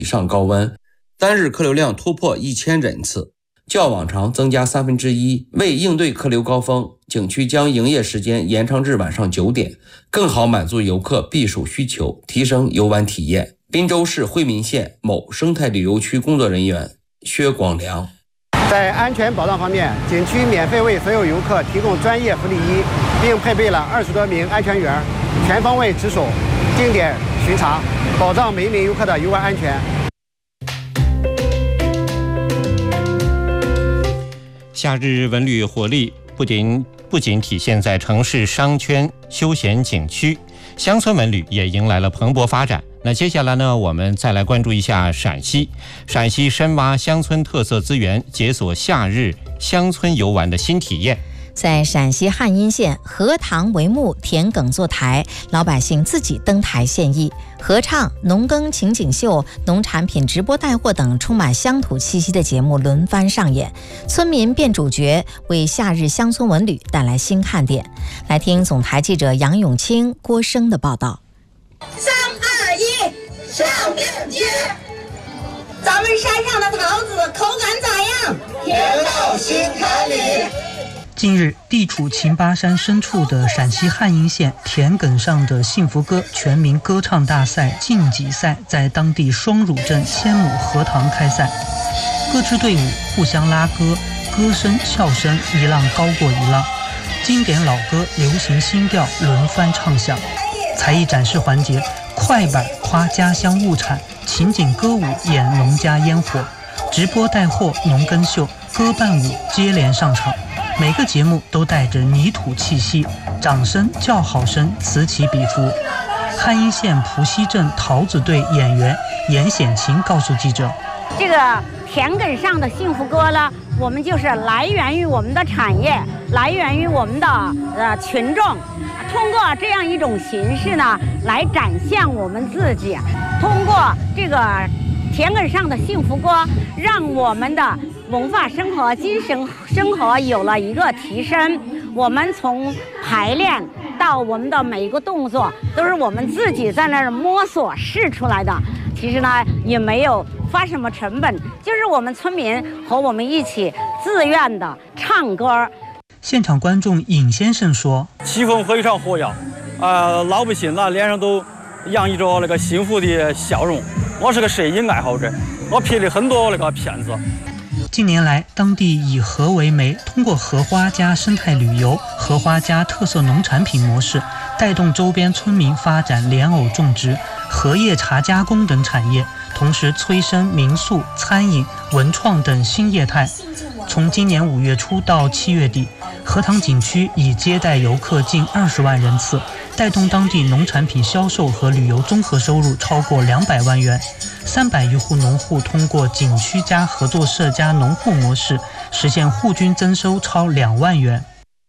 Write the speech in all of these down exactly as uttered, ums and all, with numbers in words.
以上高温，单日客流量突破一千人次，较往常增加三分之一。为应对客流高峰，景区将营业时间延长至晚上九点，更好满足游客避暑需求，提升游玩体验。滨州市惠民县某生态旅游区工作人员薛广良。 在安全保障方面，景区免费为所有游客提供专业福利衣，并配备了二十多名安全员，全方位值守、定点巡查，保障每一名游客的游玩安全。 夏日文旅活力不仅不仅体现在城市商圈、休闲景区，乡村文旅也迎来了蓬勃发展。那接下来呢，我们再来关注一下陕西。陕西深挖乡村特色资源，解锁夏日乡村游玩的新体验。 在陕西汉阴县荷塘帷幕田埂座台，老百姓自己登台献艺，合唱、农耕情景秀、农产品直播带货等充满乡土气息的节目轮番上演，村民变主角，为夏日乡村文旅带来新看点。来听总台记者杨永清、郭生的报道。 三二一，上面接！咱们山上的桃子口感咋样？甜到心坎里。 近日，地处秦巴山深处的陕西汉阴县田埂上的幸福歌全民歌唱大赛晋级赛在当地双乳镇仙母荷塘开赛，各支队伍互相拉歌，歌声笑声一浪高过一浪，经典老歌、流行新调轮番唱响。才艺展示环节，快板夸家乡物产，情景歌舞演农家烟火，直播带货、农耕秀、歌伴舞接连上场。每个节目都带着泥土气息，掌声、叫好声此起彼伏。汉阴县蒲溪镇桃子队演员严显琴告诉记者：“ 这个田埂上的幸福歌呢，我们就是来源于我们的产业，来源于我们的呃群众，通过这样一种形式呢，来展现我们自己。通过这个田埂上的幸福歌，让我们的文化生活、精神生活有了一个提升。我们从排练到我们的每一个动作，都是我们自己在那儿摸索试出来的。其实呢，也没有花什么成本，就是我们村民和我们一起自愿的唱歌。” 现场观众尹先生说：“ 气氛非常活跃，啊、呃，老百姓那脸上都洋溢着那个幸福的笑容。我是个摄影爱好者，我拍了很多那个片子。” 近年来，当地以荷为媒，通过荷花加生态旅游、荷花加特色农产品模式，带动周边村民发展莲藕种植、荷叶茶加工等产业，同时催生民宿、餐饮、文创等新业态。从今年五月初到七月底，荷塘景区已接待游客近二十万人次，带动当地农产品销售和旅游综合收入超过两百万元。三百余户农户通过景区加合作社加农户模式，实现户均增收超两万元。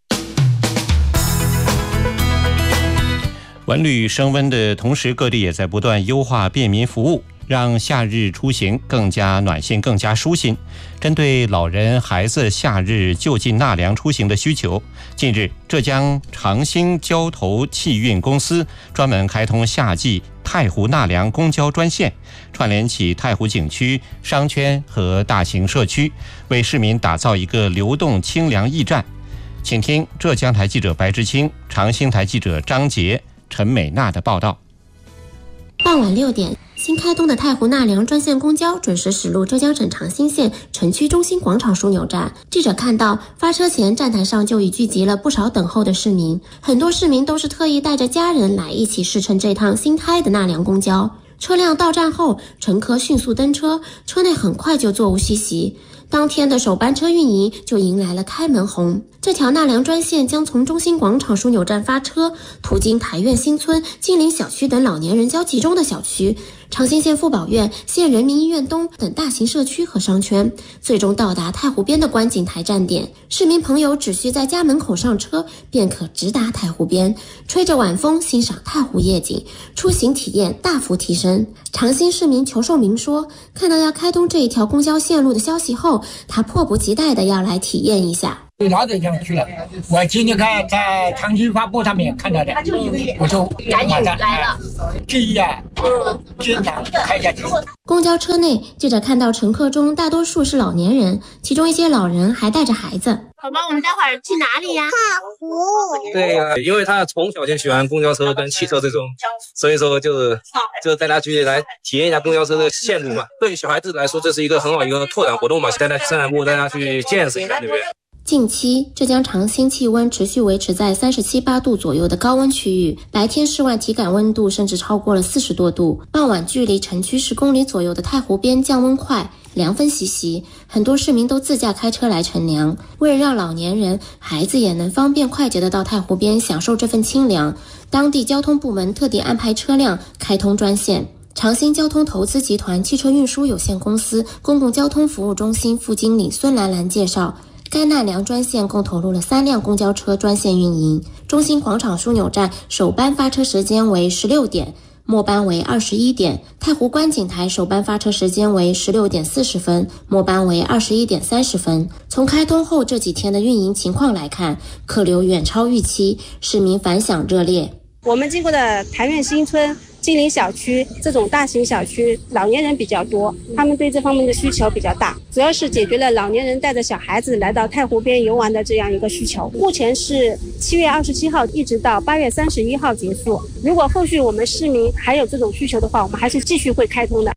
文旅升温的同时，各地也在不断优化便民服务，让夏日出行更加暖心、更加舒心。针对老人、孩子夏日就近纳凉出行的需求，近日浙江长兴交投汽运公司专门开通夏季太湖纳凉公交专线，串联起太湖景区、商圈和大型社区，为市民打造一个流动清凉驿站。请听浙江台记者白志清、长兴台记者张杰、陈美娜的报道。 傍晚六点，新开通的太湖纳凉专线公交准时驶入浙江省长兴县城区中心广场枢纽站。记者看到，发车前站台上就已聚集了不少等候的市民，很多市民都是特意带着家人来一起试乘这趟新开的纳凉公交。车辆到站后，乘客迅速登车，车内很快就座无虚席。当天的首班车运营就迎来了开门红。这条纳凉专线将从中心广场枢纽站发车，途经台苑新村、金陵小区等老年人较集中的小区，长兴县妇保院、县人民医院东等大型社区和商圈，最终到达太湖边的观景台站点。市民朋友只需在家门口上车，便可直达太湖边，吹着晚风欣赏太湖夜景，出行体验大幅提升。长兴市民裘寿明说，看到要开通这一条公交线路的消息后，他迫不及待的要来体验一下。 就老早就去了。我今天看在长期发布上面看到的，我就赶紧来了。 记忆啊，经常开下去。 公交车内，记者看到乘客中大多数是老年人，其中一些老人还带着孩子。 宝宝，我们待会儿去哪里呀？ 太湖。 对呀、啊，因为他从小就喜欢公交车跟汽车这种，所以说就是就带他去来体验一下公交车的线路嘛。对于小孩子来说，这是一个很好一个拓展活动嘛，带他去散散步，带他去见识一下，对不对？ 近期，浙江长兴气温持续维持在三十七八度左右的高温区域，白天室外体感温度甚至超过了四十多度。傍晚，距离城区十公里左右的太湖边降温快，凉风习习，很多市民都自驾开车来乘凉。为了让老年人、孩子也能方便快捷地到太湖边享受这份清凉，当地交通部门特地安排车辆开通专线。长兴交通投资集团汽车运输有限公司公共交通服务中心副经理孙兰兰介绍，该纳凉专线共投入了三辆公交车专线运营。中心广场枢纽站首班发车时间为十六点，末班为二十一点；太湖观景台首班发车时间为十六点四十分，末班为二十一点三十分。从开通后这几天的运营情况来看，客流远超预期，市民反响热烈。 我们经过的潭苑新村、金陵小区这种大型小区，老年人比较多，他们对这方面的需求比较大，主要是解决了老年人带着小孩子来到太湖边游玩的这样一个需求。目前是七月二十七号一直到八月三十一号结束，如果后续我们市民还有这种需求的话，我们还是继续会开通的。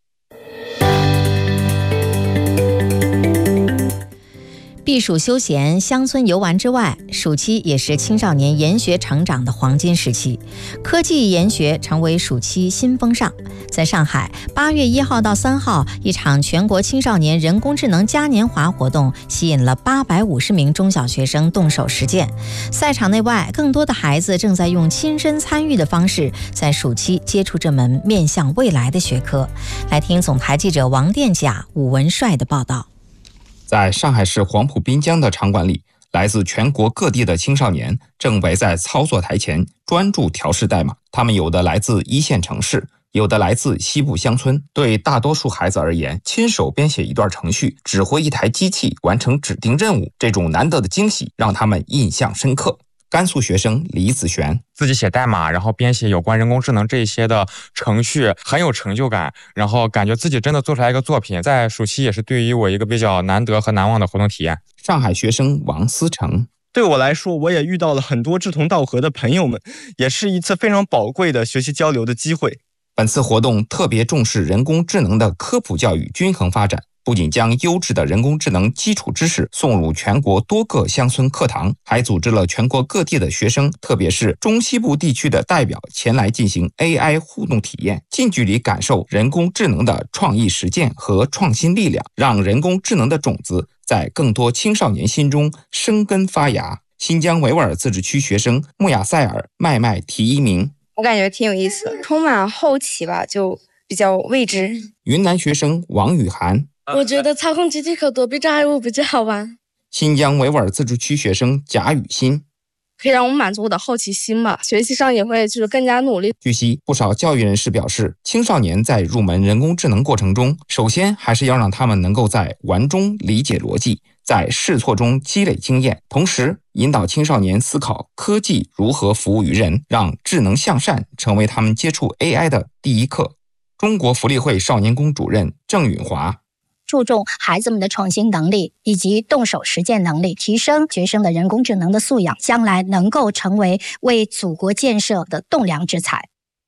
避暑休闲、乡村游玩之外，暑期也是青少年研学成长的黄金时期。科技研学成为暑期新风尚。在上海，八月一号到三号，一场全国青少年人工智能嘉年华活动吸引了八百五十名中小学生动手实践。赛场内外，更多的孩子正在用亲身参与的方式，在暑期接触这门面向未来的学科。来听总台记者王殿甲、武文帅的报道。 在上海市黄浦滨江的场馆里，来自全国各地的青少年正围在操作台前专注调试代码。他们有的来自一线城市，有的来自西部乡村。对大多数孩子而言，亲手编写一段程序，指挥一台机器完成指定任务，这种难得的惊喜让他们印象深刻。甘肃学生李子璇自己写代码，然后编写有关人工智能这一些的程序，很有成就感，然后感觉自己真的做出来一个作品，在暑期也是对于我一个比较难得和难忘的活动体验。 上海学生王思成， 对我来说，我也遇到了很多志同道合的朋友们，也是一次非常宝贵的学习交流的机会。 本次活动特别重视人工智能的科普教育均衡发展，不仅将优质的人工智能基础知识送入全国多个乡村课堂，还组织了全国各地的学生，特别是中西部地区的代表前来进行 A I 互动体验，近距离感受人工智能的创意实践和创新力量，让人工智能的种子在更多青少年心中生根发芽。新疆维吾尔自治区学生穆亚塞尔麦麦提一名， 我感觉挺有意思，充满好奇吧，就比较未知。 云南学生王雨涵， 我觉得操控集体可躲避障碍物比较好玩。 新疆维吾尔自治区学生贾雨欣， 可以让我们满足我的好奇心嘛，学习上也会就是更加努力。 据悉，不少教育人士表示，青少年在入门人工智能过程中，首先还是要让他们能够在玩中理解逻辑，在试错中积累经验，同时引导青少年思考科技如何服务于人，让智能向善成为他们接触 A I 的第一课。中国福利会少年宫主任郑允华， 注重孩子们的创新能力以及动手实践能力，提升学生的人工智能的素养，将来能够成为为祖国建设的栋梁之才。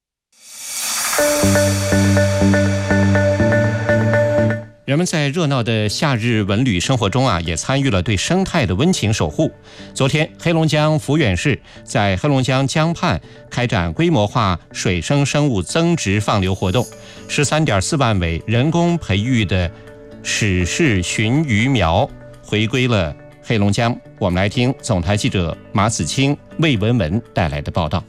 人们在热闹的夏日文旅生活中啊，也参与了对生态的温情守护。昨天，黑龙江抚远市在黑龙江江畔开展规模化水生生物增殖放流活动，十三点四万尾人工培育的史氏鲟鱼苗回归了黑龙江。我们来听总台记者马子清、魏文文带来的报道。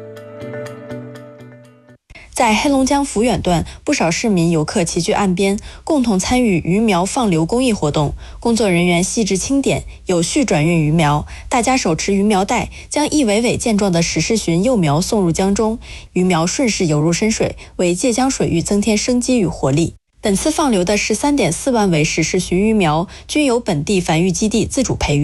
在黑龙江抚远段，不少市民游客齐聚岸边，共同参与鱼苗放流公益活动。工作人员细致清点，有序转运鱼苗，大家手持鱼苗袋，将一尾尾健壮的史氏鲟幼苗送入江中，鱼苗顺势游入深水，为界江水域增添生机与活力。本次放流的十三点四万尾史氏鲟鱼苗均由本地繁育基地自主培育，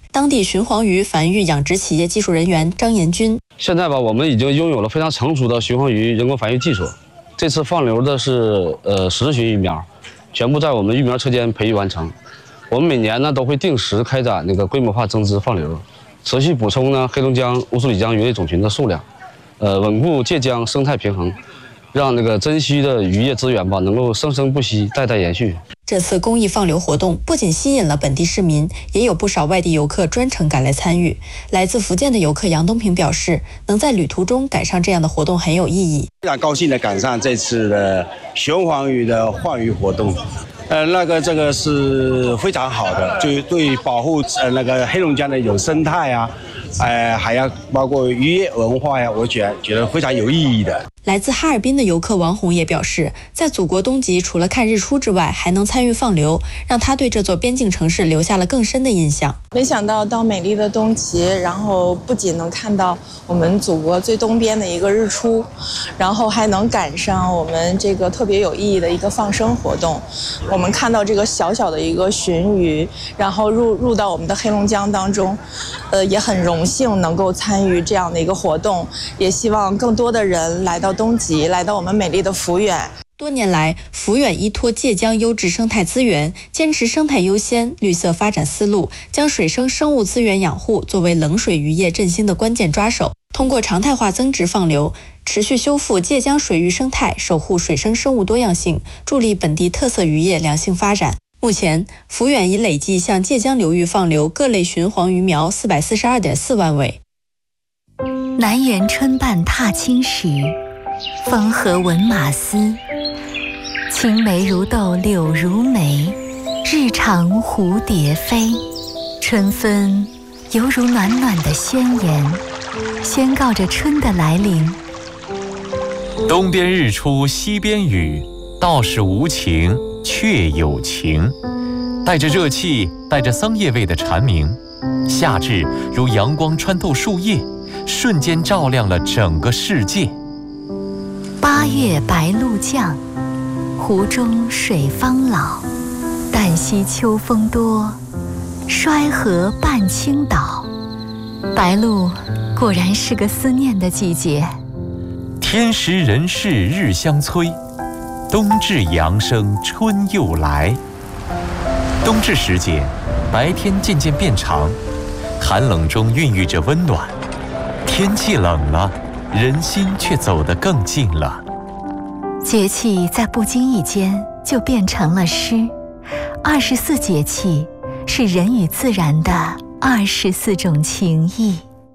当地鲟黄鱼繁育养殖企业技术人员张延军： 现在吧，我们已经拥有了非常成熟的鲟黄鱼人工繁育技术。这次放流的是呃十鲟鱼苗，全部在我们育苗车间培育完成。我们每年呢都会定时开展那个规模化增资放流，持续补充呢黑龙江乌苏里江鱼类种群的数量，呃，稳固界江生态平衡，让那个珍稀的渔业资源吧能够生生不息，代代延续。 这次公益放流活动不仅吸引了本地市民，也有不少外地游客专程赶来参与。来自福建的游客杨东平表示，能在旅途中赶上这样的活动很有意义。 非常高兴的赶上这次的鲟黄鱼的放鱼活动。呃，那个这个是非常好的，就对保护呃那个黑龙江的有生态啊，呃，还要包括渔业文化呀，我觉得觉得非常有意义的。 来自哈尔滨的游客王红也表示，在祖国东极除了看日出之外，还能参与放流，让他对这座边境城市留下了更深的印象。 没想到到美丽的东极，然后不仅能看到我们祖国最东边的一个日出，然后还能赶上我们这个特别有意义的一个放生活动。我们看到这个小小的一个鲟鱼，然后入入到我们的黑龙江当中，呃，也很荣幸能够参与这样的一个活动，也希望更多的人来到东极，来到我们美丽的抚远。 多年来，抚远依托界江优质生态资源，坚持生态优先、绿色发展思路，将水生生物资源养护作为冷水渔业振兴的关键抓手。通过常态化增值放流，持续修复界江水域生态，守护水生生物多样性，助力本地特色渔业良性发展。目前，抚远已累计向界江流域放流各类鲟黄鱼苗四百四十二点四万尾。 南园春半踏青时，风和闻马嘶。青梅如豆柳如眉，日长蝴蝶飞。春分犹如暖暖的宣言，宣告着春的来临。 东边日出西边雨，道是无晴却有情。带着热气，带着桑叶味的蝉鸣，夏至如阳光穿透树叶，瞬间照亮了整个世界。 八月白露降，湖中水方老。旦夕秋风多，衰河半倾倒。白露果然是个思念的季节。 天时人事日相催，冬至阳生春又来。冬至时节，白天渐渐变长，寒冷中孕育着温暖。天气冷了，人心却走得更近了。 节气在不经意间就变成了诗。二十四节气是人与自然的二十四种情谊。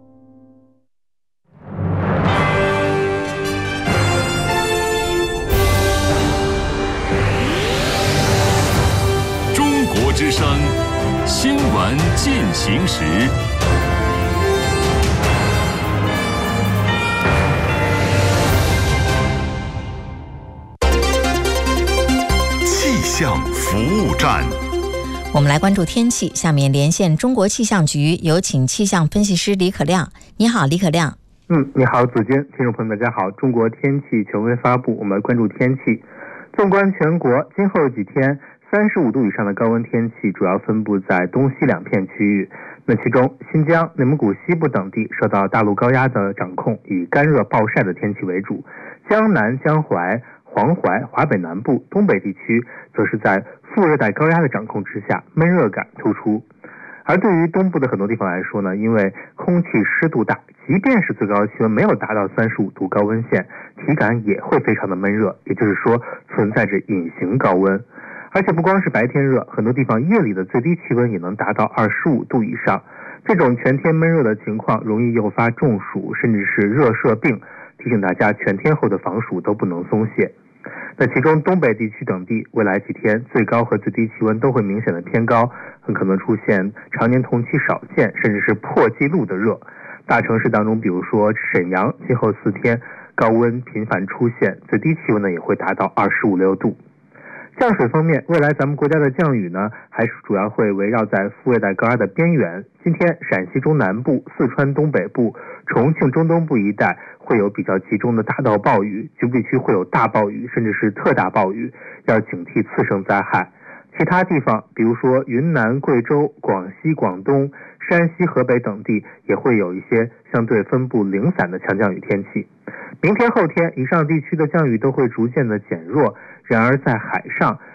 中国之声新闻进行时。气象服务站， 我们来关注天气。下面连线中国气象局，有请气象分析师李可亮。你好，李可亮。 嗯，你好，子君，听众朋友们，大家好。中国天气权威发布，我们关注天气。纵观全国，今后几天三十五度以上的高温天气主要分布在东西两片区域。那其中，新疆、内蒙古西部等地受到大陆高压的掌控，以干热暴晒的天气为主。江南、江淮、黄淮、华北南部、东北地区则是在副热带高压的掌控之下，闷热感突出。而对于东部的很多地方来说呢，因为空气湿度大，即便是最高气温没有达到三十五度高温线，体感也会非常的闷热，也就是说存在着隐形高温。而且不光是白天热，很多地方夜里的最低气温也能达到二十五度以上。这种全天闷热的情况容易诱发中暑，甚至是热射病，提醒大家全天候的防暑都不能松懈。那其中东北地区等地未来几天最高和最低气温都会明显的偏高，很可能出现常年同期少见甚至是破纪录的热。大城市当中，比如说沈阳，今后四天高温频繁出现，最低气温呢也会达到二十五六度。降水方面，未来咱们国家的降雨呢，还是主要会围绕在副热带高压的边缘。今天陕西中南部、四川东北部、重庆中东部一带会有比较集中的大到暴雨，局部地区会有大暴雨甚至是特大暴雨，要警惕次生灾害。 其他地方，比如说云南、贵州、广西、广东、山西、河北等地，也会有一些相对分布零散的强降雨天气。明天、后天，以上地区的降雨都会逐渐的减弱，然而在海上